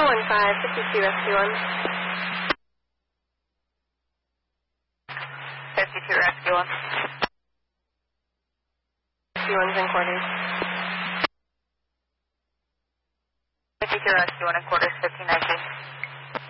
415, 52 Rescue 1. 52 Rescue 1. Rescue 1's in quarters. 52 Rescue 1 in quarters, 1519.